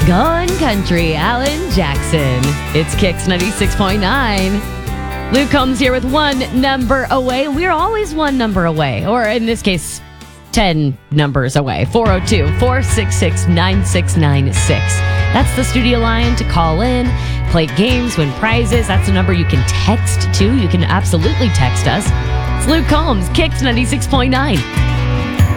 Gone Country, Alan Jackson. It's Kicks 96.9. Luke Combs here with one number away. We're always one number away, or in this case, 10 numbers away. 402-466-9696. That's the studio line to call in, play games, win prizes. That's the number you can text to. You can absolutely text us. It's Luke Combs, Kicks 96.9.